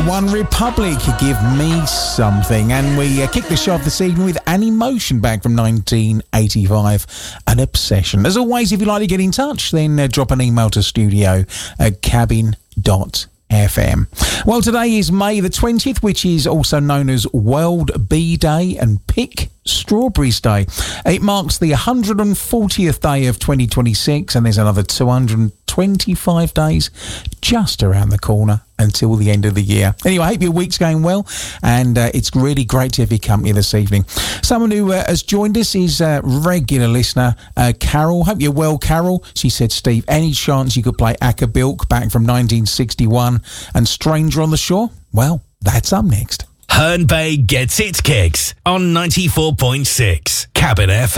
One Republic, Give Me Something. And we kick the show off this evening with An Emotion back from 1985, An Obsession. As always, if you'd like to get in touch, then drop an email to studio@cabin.fm. Well, today is May the 20th, which is also known as World Bee Day and Pick Strawberries Day. It marks the 140th day of 2026, and there's another 225 days just around the corner until the end of the year. Anyway, I hope your week's going well, and it's really great to have your company this evening. Someone who has joined us is a regular listener, Carol. Hope you're well, Carol. She said, Steve, any chance you could play Acapulco back from 1961 and Stranger on the Shore? Well, that's up next. Herne Bay gets its kicks on 94.6 Cabin FM.